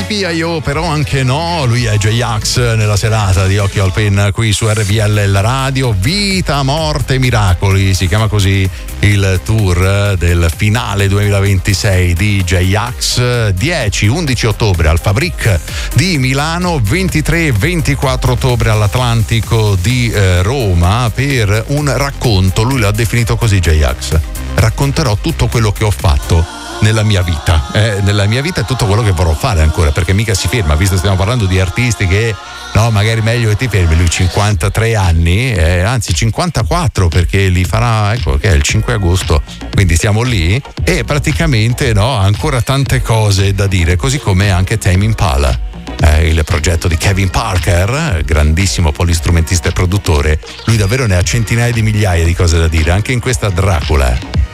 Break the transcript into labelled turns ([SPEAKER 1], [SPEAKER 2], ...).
[SPEAKER 1] P.I.O. però anche no, lui è J-Ax nella serata di Occhio al Pen qui su RPL, la radio. Vita, morte, miracoli, si chiama così il tour del finale 2026 di J-Ax. 10-11 ottobre al Fabric di Milano, 23-24 ottobre all'Atlantico di Roma per un racconto. Lui l'ha definito così, J-Ax: racconterò tutto quello che ho fatto nella mia vita e tutto quello che vorrò fare ancora, perché mica si ferma, visto che stiamo parlando di artisti che no, magari meglio che ti fermi. Lui 53 anni, anzi 54, perché li farà, ecco, che è il 5 agosto, quindi siamo lì, e praticamente no, ha ancora tante cose da dire, così come anche Tame Impala, il progetto di Kevin Parker, grandissimo polistrumentista e produttore. Lui davvero ne ha centinaia di migliaia di cose da dire, anche in questa Dracula.